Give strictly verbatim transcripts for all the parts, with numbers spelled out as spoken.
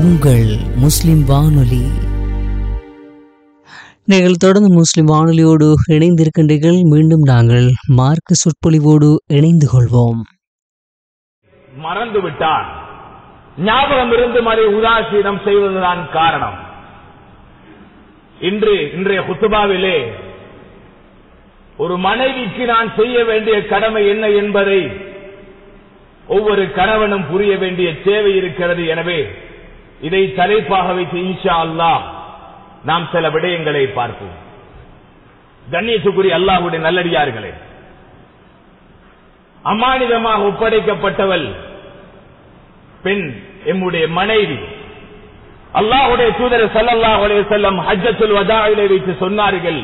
உங்கள் முஸ்லிம் வானொலி. நீங்கள் தொடர்ந்து முஸ்லிம் வானொலியோடு இணைந்திருக்கின்றீர்கள். மீண்டும் நாங்கள் மார்க்க சொற்பொழிவோடு இணைந்து கொள்வோம். மறந்துவிட்டால் ஞாபகம் இருந்து அதை உதாசீனம் செய்வதுதான் காரணம். இன்று இன்றைய குத்துபாவிலே ஒரு மனைவிக்கு நான் செய்ய வேண்டிய கடமை என்ன என்பதை ஒவ்வொரு கணவனும் புரிய வேண்டிய தேவை இருக்கிறது. எனவே இதை தலைப்பாக வைத்து இன்ஷா அல்லாஹ் நாம் சில விடயங்களை பார்ப்போம். கண்ணியத்துக்குரிய அல்லாஹ்வுடைய நல்லடியார்களே, அமானிதமாக ஒப்படைக்கப்பட்டவள் பெண், எம்முடைய மனைவி. அல்லாஹ்வுடைய தூதர் ஸல்லல்லாஹு அலைஹி வஸல்லம் ஹஜ்ஜத்துல் வதாஇலே வைத்து சொன்னார்கள்,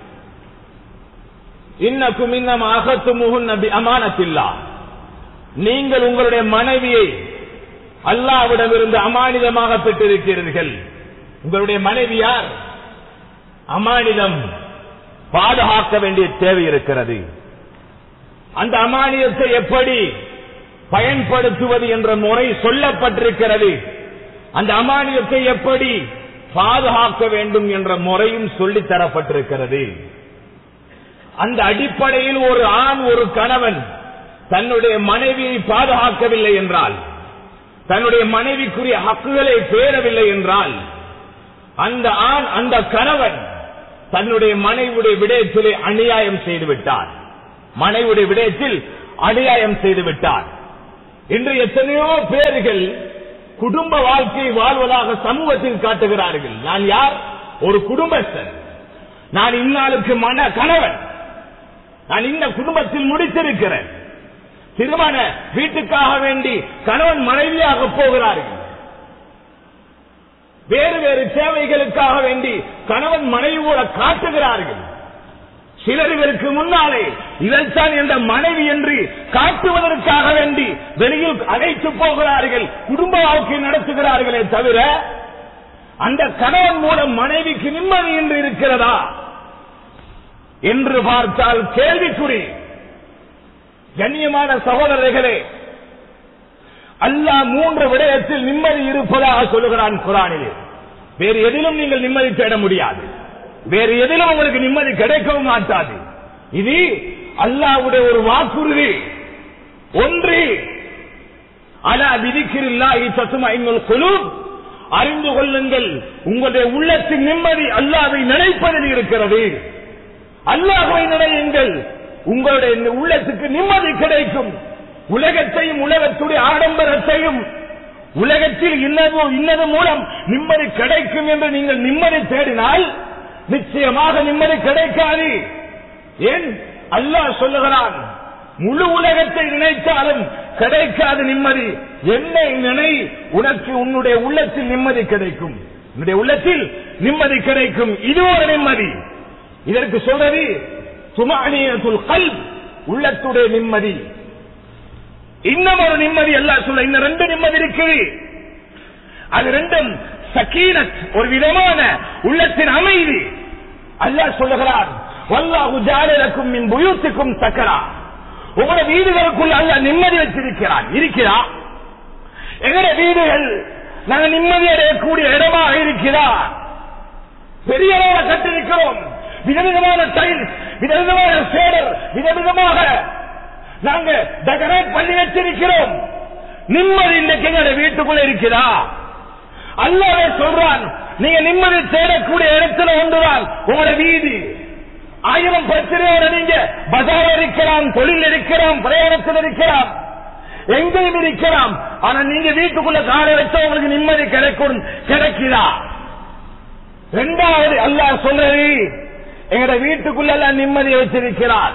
இன்னக்கும் இன்னமா அகத்துமுஹுன்ன பி அமானத்தில்லாஹ். நீங்கள் உங்களுடைய மனைவியை அல்லாஹ்விடமிருந்து அமானிதமாக பெற்றிருக்கிறீர்கள். உங்களுடைய மனைவி யார்? அமானிதம், பாதுகாக்க வேண்டிய தேவை இருக்கிறது. அந்த அமானிதத்தை எப்படி பயன்படுத்துவது என்ற முறை சொல்லப்பட்டிருக்கிறது. அந்த அமானிதத்தை எப்படி பாதுகாக்க வேண்டும் என்ற முறையும் சொல்லித் தரப்பட்டிருக்கிறது. அந்த அடிப்படையில் ஒரு ஆண், ஒரு கணவன் தன்னுடைய மனைவியை பாதுகாக்கவில்லை என்றால், தன்னுடைய மனைவிக்குரிய ஹக்குகளை பேரவில்லை என்றால், அந்த ஆண், அந்த கணவன் தன்னுடைய மனைவியுடைய விடயத்திலே அநியாயம் செய்துவிட்டார். மனைவியுடைய விடயத்தில் அநியாயம் செய்துவிட்டார். இன்று எத்தனையோ பேர்கள் குடும்ப வாழ்க்கையை வாழ்வதாக சமூகத்தில் காட்டுகிறார்கள். நான் யார்? ஒரு குடும்பஸ்தன். நான் இன்னாளுக்கு மன கணவன். நான் இந்த குடும்பத்தில் முடித்திருக்கிறேன். திருமண வீட்டுக்காக வேண்டி கணவன் மனைவியாக போகிறார்கள். வேறு வேறு சேவைகளுக்காக வேண்டி கணவன் மனைவியோட காட்டுகிறார்கள். சிலர் இதற்கு முன்னாலே இவள்தான் என்ற மனைவி என்று காட்டுவதற்காக வேண்டி வெளியில் அழைத்து போகிறார்கள், குடும்ப வாழ்க்கை நடத்துகிறார்களே தவிர அந்த கணவன் மூலம் மனைவிக்கு நிம்மதி என்று இருக்கிறதா என்று பார்த்தால் கேள்விக்குறி. கண்ணியமான சகோதரர்களே, அல்லாஹ் மூன்று விடயத்தில் நிம்மதி இருப்பதாக சொல்லுகிறான் குர்ஆனிலே. வேறு எதிலும் நீங்கள் நிம்மதி தேட முடியாது, வேறு எதிலும் உங்களுக்கு நிம்மதி கிடைக்கவும் மாட்டாது. இது அல்லாஹ்வுடைய ஒரு வாக்குறுதி. ஒன்று, அலா பிதிக்ரில்லாஹி தத்மஇன்னுல் குலூப், அறிந்து கொள்ளுங்கள் உங்களுடைய உள்ளத்தின் நிம்மதி அல்லாஹ்வை நினைப்பதில் இருக்கிறது. அல்லாஹ்வை நினையுங்கள், உங்களுடைய உள்ளத்துக்கு நிம்மதி கிடைக்கும். உலகத்தையும் உலகத்துடைய ஆடம்பரத்தையும் உலகத்தில் இன்னது இன்னது மூலம் நிம்மதி கிடைக்கும் என்று நீங்கள் நிம்மதி தேடினால் நிச்சயமாக நிம்மதி கிடைக்காது. ஏன்? அல்லாஹ் சொல்லுகிறான், முழு உலகத்தை நினைத்தாலும் கிடைக்காது நிம்மதி. என்னை நினை, உனக்கு உன்னுடைய உள்ளத்தில் நிம்மதி கிடைக்கும். உன்னுடைய உள்ளத்தில் நிம்மதி கிடைக்கும். இது ஒரு நிம்மதி. இதற்கு சொல்றது துமானியத்துல் கல்ப், உள்ளத்துடைய நிம்மதி. இன்னும் ஒரு நிம்மதி அல்லாஹ் சொல்ல, இன்னும் ரெண்டு நிம்மதி இருக்கு. அது ரெண்டும் சக்கீனத், ஒரு விதமான உள்ளத்தின் அமைதி. அல்லாஹ் சொல்லுகிறார், வல்லாஹு ஜஅல லக்கும் மின் புயூத்திக்கும் சக்கரா. உங்களுடைய வீடுகளுக்குள்ள அல்லாஹ் நிம்மதி வச்சிருக்கிறான். இருக்கிறா? எங்களுடைய வீடுகள் நாங்கள் நிம்மதி அடையக்கூடிய இடமாக இருக்கிறா? பெரிய அளவில் கட்டிருக்கிறோம். விதவிதமான டைல்ஸ், விதவிதமான சேடர், விதவிதமாக நாங்க டெக்கரேட் பண்ணி வச்சிருக்கிறோம். நிம்மதி இன்றைக்கு எங்களுடைய வீட்டுக்குள்ள இருக்கிறா? அல்லாஹ்வே சொல்றான், நீங்க நிம்மதி தேடக்கூடிய இடத்துல ஒன்றுதான் உங்களுடைய வீடு. ஆயிரம் பிரச்சனையோட நீங்க பஜார் இருக்கலாம், தொழில் இருக்கலாம், பிரயாணத்தில் இருக்கலாம், எங்கேயும் இருக்கலாம். ஆனா நீங்க வீட்டுக்குள்ள காலை வச்சா உங்களுக்கு நிம்மதி கிடைக்கும். கிடைக்குதா? இரண்டாவது அல்லாஹ் சொல்றது, எங்கட வீட்டுக்குள்ள எல்லாம் நிம்மதியை வச்சிருக்கிறார்.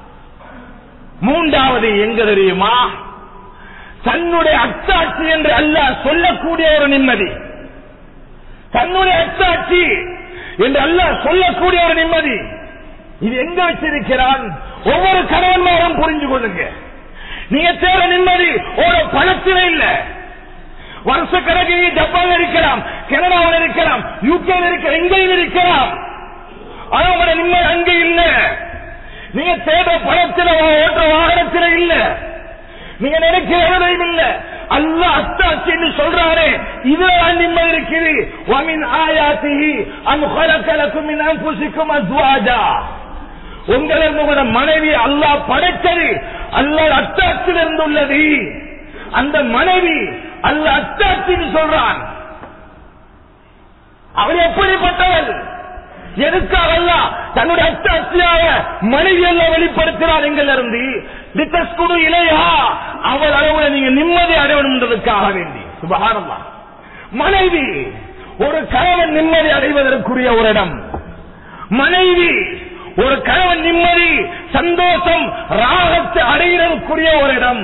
மூன்றாவது எங்க தெரியுமா? தன்னுடைய அத்தாட்சி என்று அல்லாஹ் சொல்லக்கூடிய ஒரு நிம்மதி. தன்னுடைய அத்தாட்சி என்று அல்லாஹ் சொல்லக்கூடிய ஒரு நிம்மதி. இது எங்க வச்சிருக்கிறான்? ஒவ்வொரு கணவன்மாரும் புரிஞ்சு கொள்ளுங்க. நீங்க தேட நிம்மதி ஒரு பணத்திலே இல்ல. வருஷ கணக்கு ஜப்பான் இருக்கலாம், கனடாவில் இருக்கலாம், யூகேல இருக்க, எங்கேயும் இருக்கலாம். ஆனா உங்களோட நிம்மதி அங்கே இல்ல. நீங்க தேட பணத்தில், ஓட்ட வாகனத்தில் இல்ல. நீங்க நினைக்கிறதையும் இல்ல. அல்லாஹ் அத்தாட்சின்னு சொல்றாரே, இதுல நிம்மதி இருக்குது. வமின் ஆயாத்திஹி அன் خلق لكم من انفسكم ازواجا. உங்களோட மனைவி அல்லாஹ் படைத்தது அல்லாஹ் அத்தாட்சியிலிருந்து உள்ளது. அந்த மனைவி அல்லாஹ் அத்தாட்சின்னு சொல்றான். அவள் எப்படிப்பட்டவள்? எதுக்காக அல்லாஹ் தன்னுடைய அத்தாட்சியாக மனைவி எல்லாம் வெளிப்படுத்தினார் எங்களிருந்து? லிதஸ்குனு இலைஹா, அவள் அளவுல நீங்க நிம்மதி அடையணும்ன்றதுக்காக வேண்டி. சுப்ஹானல்லாஹ். மனைவி ஒரு கணவன் நிம்மதி அடைவதற்குரிய ஒரு இடம். மனைவி ஒரு கணவன் நிம்மதி, சந்தோஷம், ராகத்தை அடைவதற்குரிய ஒரு இடம்.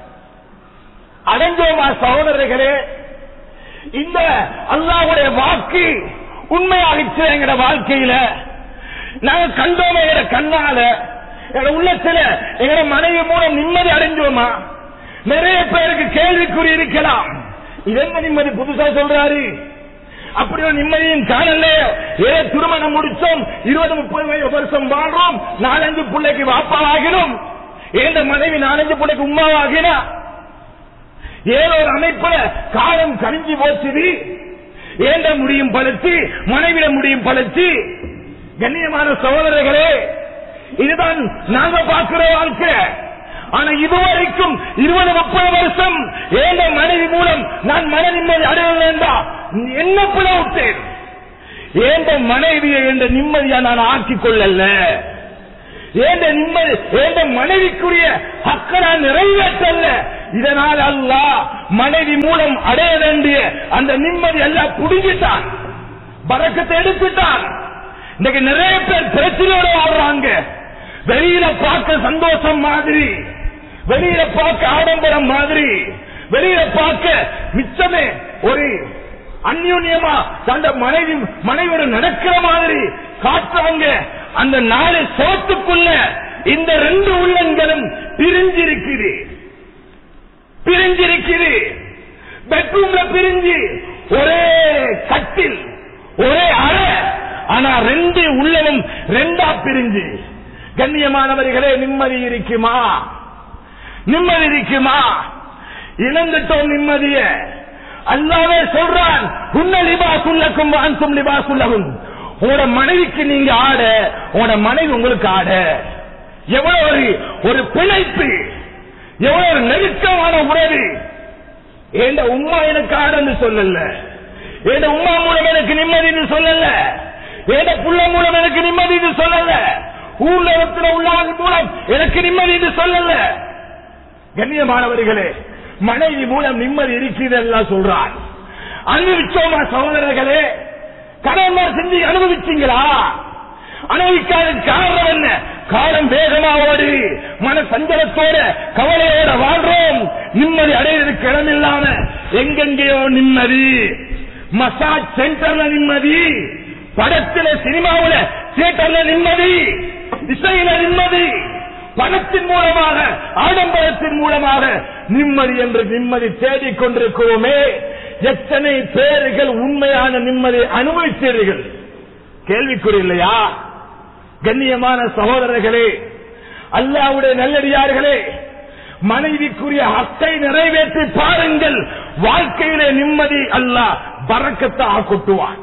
அடைஞ்சோமா சகோதரர்களே? இந்த அல்லாஹ்வுடைய வாக்கு உண்மையாகிச்சு எங்கட வாழ்க்கையில. நாங்க கண்டோமே எங்க கண்ணால, எங்க உள்ளத்துல எங்க மனைவி மூலம் நிம்மதி அடைஞ்சோமா? நிறைய பேருக்கு கேள்விக்குறி இருக்கலாம். இது என்ன நிம்மதி புதுசா சொல்றாரு? அப்படி ஒரு நிம்மதியும் காணல. ஏ திருமணம் முடிச்சோம், இருபது முப்பது வருஷம் வாழ்றோம், நாலஞ்சு பிள்ளைக்கு வாப்பாவாகினோம், ஏந்த மனைவி நாலஞ்சு பிள்ளைக்கு உமாவாகினா, ஏதோ ஒரு அமைப்புல காலம் கழிஞ்சு போச்சுது. ஏண்ட முடியும் பழச்சு, மனைவிட முடியும் பழச்சு. கண்ணியமான சகோதரர்களே, இதுதான் நாங்க பார்க்கிற வாழ்க்கை. ஆனா இதுவரைக்கும் இருபது முப்பது வருஷம் ஏண்ட மனைவி மூலம் நான் மன நிம்மதி அடைய வேண்டாம். என்ன பிளவுட்டேன்? ஏண்ட மனைவியை என்ற நிம்மதியா நான் ஆக்கிக் கொள்ளல. ஏண்ட நிம்மதி ஏண்ட மனைவிக்குரிய ஹக்க நான் நிறைவேற்றல்ல. இதனால் அல்லாஹ் மனைவி மூலம் அடைய வேண்டிய அந்த நிம்மதி எல்லாம் புடிஞ்சிட்டான், பரக்கத்தை எடுத்துட்டான். இன்னைக்கு நிறைய பேர் பிரச்சனையோட வாழ்றாங்க. வெளியில பார்க்க சந்தோஷம் மாதிரி, வெளியில பார்க்க ஆடம்பரம் மாதிரி, வெளியில பார்க்க மிச்சமே ஒரு அந்யோன்யமா அந்த மனைவி மனைவியோட நடக்கிற மாதிரி காட்டுறாங்க. அந்த நாலு சோத்துக்குள்ள இந்த ரெண்டு உள்ளங்களும் பிரிஞ்சிருக்குது, பிரிஞ்சிருக்குது. பெட்ரூம்ல பிரிஞ்சு ஒரே கட்டில், ஒரே அறை, ஆனா ரெண்டு உள்ளமும் ரெண்டா பிரிஞ்சு. கண்ணியமானவர்களே, நிம்மதி இருக்குமா? நிம்மதி இருக்குமா? இழந்துட்டோம் நிம்மதிய. அல்லாஹ்வே சொல்றான், உன்ன லிபாசுல்லக்கும் அன்தும் லிபாசுல்லஹும். உங்களோட மனைவிக்கு நீங்க ஆட, உங்களோட மனைவி உங்களுக்கு ஆட. எவ்வளவு ஒரு ஒரு பிணைப்பு, எவ்வளவு ஒரு நெருக்கமான உறவு. ஏண்ட உம்மா எனக்கு ஆடன்னு சொல்லல, ஏண்ட உம்மா மூலம் எனக்கு நிம்மதினு சொல்லல, ஏண்ட புள்ள மூலம் எனக்கு நிம்மதினு சொல்லல, ஊர்ல இருக்கிற உள்ளவங்க மூலம் எனக்கு நிம்மதினு சொல்லல. கண்ணியமானவர்களே, மனைவி மூலம் நிம்மதி இருக்கிறது எல்லாம் சொல்றான். அனுபவிச்சோமா சகோதரர்களே? கணவன்மார் செஞ்சு அனுபவிச்சீங்களா? அனுபவிக்காத காரணம் என்ன? காலம் வேகமா ஓடி மன சஞ்சலத்தோட கவலையோட வாழ்றோம். நிம்மதி அடைவதற்கு இடம் இல்லாம எங்கெங்கேயோ நிம்மதி. மசாஜ் சென்டர்ல நிம்மதி, படத்துல சினிமாவுல தியேட்டர்ல நிம்மதி, இசையில நிம்மதி, பணத்தின் மூலமாக ஆடம்பரத்தின் மூலமாக நிம்மதி என்று நிம்மதி தேடிக் கொண்டிருக்கிறோமே. எத்தனை பேர்கள் உண்மையான நிம்மதியை அனுபவித்தீர்கள்? கேள்விக்குறி இல்லையா? கண்ணியமான சகோதரர்களே, அல்லாஹ்வுடைய நல்லடியார்களே, மனைவிக்குரிய ஹக்கை நிறைவேற்றி பாருங்கள். வாழ்க்கையிலே நிம்மதி அல்லாஹ் பரக்கத்தாக கொட்டுவான்,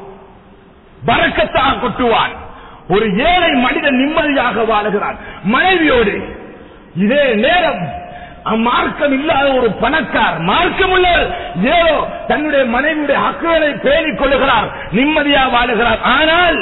பரக்கத்தாக கொட்டுவான். ஒரு ஏழை மனிதன் நிம்மதியாக வாழுகிறான் மனைவியோடு. இதே நேரம் மார்க்கம் இல்லாத ஒரு பணக்கார், மார்க்கம் உள்ள ஏதோ தன்னுடைய மனைவியுடைய ஹக்குகளை பேணிக் கொள்ளுகிறார், நிம்மதியா வாழுகிறார். ஆனால்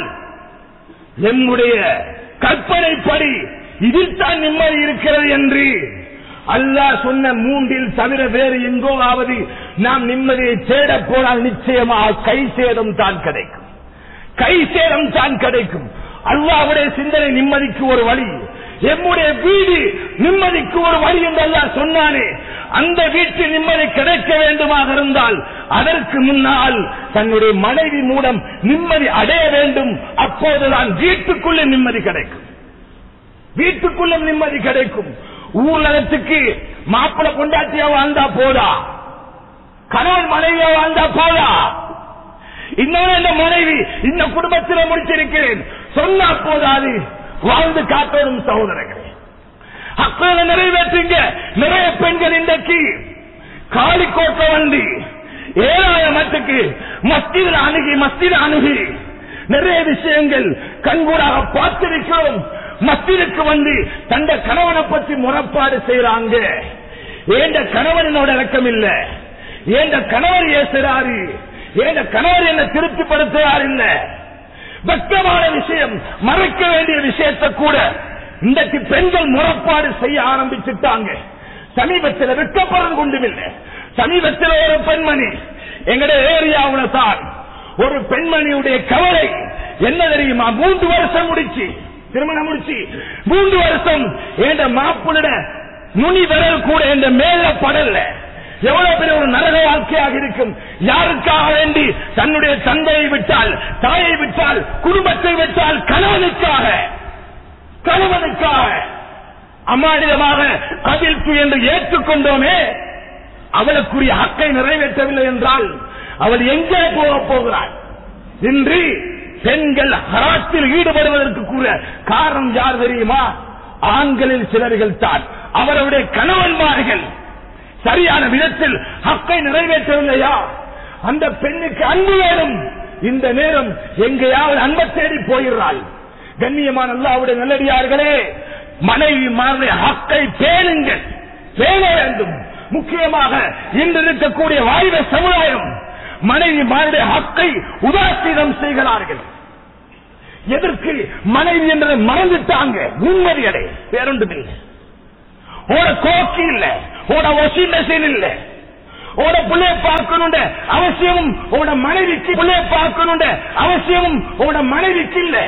நம்முடைய கற்பனைப்படி இதில் தான் நிம்மதி இருக்கிறது என்று அல்லாஹ் சொன்ன மூன்றில் தவிர வேறு எங்கோவாவது நாம் நிம்மதியை தேட போனால் நிச்சயமாக கை சேதம் தான் கிடைக்கும், கை சேதம் தான் கிடைக்கும். அல்லாஹ்வுடைய சிந்தனை நிம்மதிக்கு ஒரு வழி, எம்முடைய வீடு நிம்மதிக்கு ஒரு வழி என்று அல்லாஹ் சொன்னானே. அந்த வீட்டில் நிம்மதி கிடைக்க வேண்டுமாக இருந்தால் அதற்கு முன்னால் தன்னுடைய மனைவி மூலம் நிம்மதி அடைய வேண்டும். அப்போதுதான் வீட்டுக்குள்ளே நிம்மதி கிடைக்கும், வீட்டுக்குள்ள நிம்மதி கிடைக்கும். ஊர்லகத்துக்கு மாப்பிள்ளை கொண்டாட்டியா வாழ்ந்தா போதா, கணவன் மனைவியா வாழ்ந்தா போதா, இன்னொரு இந்த மனைவி இந்த குடும்பத்தில் முடிச்சிருக்கிறேன் சொன்னா போதாது, வாழ்ந்து காட்டணும் சகோதரர்களே. ஹக்குகளை நிறைவேற்றுங்க. நிறைய பெண்கள் இன்றைக்கு காலிக்கோட்டை வந்து ஏழாயிரத்துக்கு மஸ்ஜித் அணுகி மஸ்ஜித் அணுகி நிறைய விஷயங்கள் கண்கூடாக பார்த்திருக்கிறோம். மஸ்ஜிதுக்கு வந்து தந்த கணவனை பற்றி முறைப்பாடு செய்யறாங்க. ஏண்ட கணவனோட இறக்கம் இல்ல, ஏண்ட கணவர் ஏசுறாரு, ஏண்ட கணவர் என்ன திருப்திப்படுத்துறாரு இல்ல. வெட்கமான விஷயம், மறைக்க வேண்டிய விஷயத்தை கூட இன்றைக்கு பெண்கள் முறைப்பாடு செய்ய ஆரம்பிச்சுட்டாங்க. சமீபத்தில் வெட்கப்படம் கொண்டுமில்லை. சமீபத்தில் ஒரு பெண்மணி எங்களுடைய ஏரியாவில் தான் ஒரு பெண்மணியுடைய கவலை என்ன தெரியுமா? மூன்று வருஷம் முடிச்சு திருமணம் முடிச்சு மூன்று வருஷம் என்ற மாப்பிள்ள நுனி விரல் கூட என்ற மேல படல. எவ்வளவு பெரிய ஒரு நரக வாழ்க்கையாக இருக்கும். யாருக்காக வேண்டி? தன்னுடைய தந்தையை விட்டால், தாயை விட்டால், குடும்பத்தை விட்டால், கணவனுக்காக கணவனுக்காக அமானிதமாக அதில் என்று ஏற்றுக்கொண்டோமே, அவளுக்குரிய ஹக்கை நிறைவேற்றவில்லை என்றால் அவள் எங்கே போக போகிறாள்? இன்று பெண்கள் ஹராத்தில் ஈடுபடுவதற்கு கூட காரணம் யார் தெரியுமா? ஆண்களில் சிலர்கள் தான். அவருடைய கணவன்மார்கள் சரியான விதத்தில் ஹக்கை நிறைவேற்றவில்லையா? அந்த பெண்ணுக்கு அன்பு வேணும். இந்த நேரம் எங்கேயாவது அன்பை தேடி போகிறாள். கண்ணியமான அல்லாஹ்வுடைய நல்லடியார்களே, மனைவி மாறுடைய ஹக்கை பேணுங்கள், பேண வேண்டும். முக்கியமாக இன்று இருக்கக்கூடிய வாலிப சமுதாயம் மனைவி மாறுடைய ஹக்கை உதாசீனம் செய்கிறார்கள். எதற்கு? மனைவி என்றதை மறந்துட்டாங்க. நிம்மதி அடை வேறொன்றும் இல்லை. ஓட கோக்கி இல்ல, ஓட வாஷிங் மெஷின் இல்ல, ஓட பிள்ளைய பார்க்கணும் அவசியமும் ஓட மனைவிக்கு பிள்ளைய பார்க்கணும் அவசியமும் ஓட மனைவிக்கு இல்ல.